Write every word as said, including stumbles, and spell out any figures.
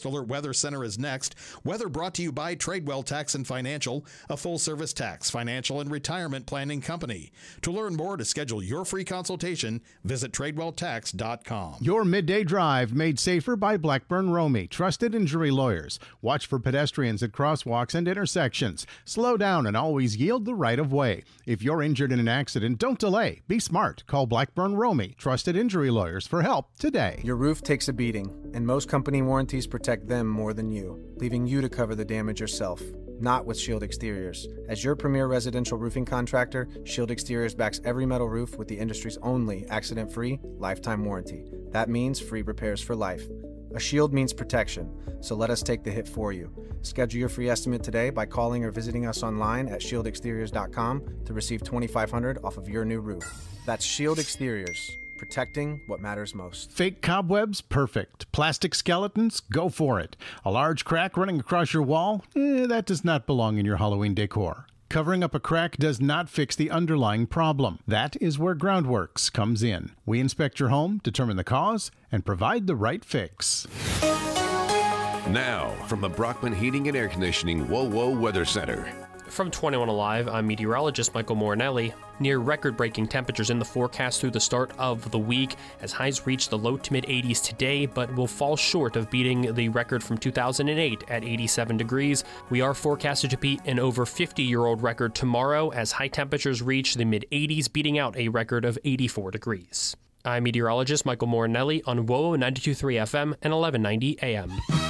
Coast Alert Weather Center is next. Weather brought to you by Tradewell Tax and Financial, a full-service tax, financial, and retirement planning company. To learn more, to schedule your free consultation, visit tradewell tax dot com. Your midday drive made safer by Blackburn Romey, trusted injury lawyers. Watch for pedestrians at crosswalks and intersections. Slow down and always yield the right of way. If you're injured in an accident, don't delay. Be smart. Call Blackburn Romey, trusted injury lawyers, for help today. Your roof takes a beating, and most company warranties protect them more than you, leaving you to cover the damage yourself. Not with Shield Exteriors. As your premier residential roofing contractor, Shield Exteriors backs every metal roof with the industry's only accident-free lifetime warranty. That means free repairs for life. A shield means protection, so let us take the hit for you. Schedule your free estimate today by calling or visiting us online at shield exteriors dot com to receive twenty-five hundred dollars off of your new roof. That's Shield Exteriors, protecting what matters most. Fake cobwebs? Perfect. Plastic skeletons? Go for it. A large crack running across your wall? Eh, that does not belong in your Halloween decor. Covering up a crack does not fix the underlying problem. That is where Groundworks comes in. We inspect your home, determine the cause, and provide the right fix. Now, from the Brockman Heating and Air Conditioning Whoa Whoa Weather Center. From twenty-one Alive, I'm meteorologist Michael Morinelli. Near record-breaking temperatures in the forecast through the start of the week, as highs reach the low to mid-eighties today, but will fall short of beating the record from two thousand eight at eighty-seven degrees. We are forecasted to beat an over fifty-year-old record tomorrow as high temperatures reach the mid-eighties, beating out a record of eighty-four degrees. I'm meteorologist Michael Morinelli on W O O ninety-two point three F M and eleven ninety A M.